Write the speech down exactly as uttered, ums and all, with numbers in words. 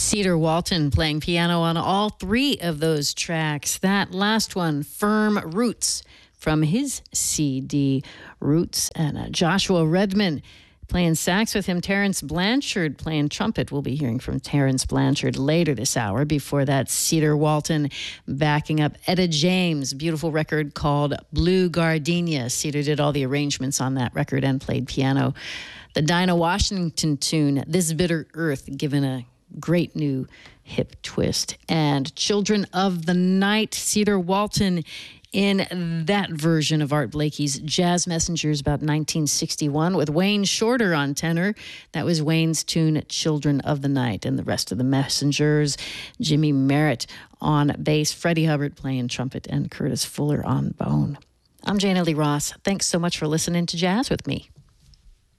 Cedar Walton playing piano on all three of those tracks. That last one, Firm Roots, from his C D Roots. And uh, Joshua Redman playing sax with him. Terrence Blanchard playing trumpet. We'll be hearing from Terrence Blanchard later this hour. Before that, Cedar Walton backing up Etta James' beautiful record called Blue Gardenia. Cedar did all the arrangements on that record and played piano. The Dinah Washington tune, This Bitter Earth, given a great new hip twist. And Children of the Night, Cedar Walton in that version of Art Blakey's Jazz Messengers, about nineteen sixty-one, with Wayne Shorter on tenor. That was Wayne's tune, Children of the Night. And the rest of the Messengers, Jimmy Merritt on bass, Freddie Hubbard playing trumpet, and Curtis Fuller on bone. I'm Jana Lee Ross. Thanks so much for listening to Jazz with me.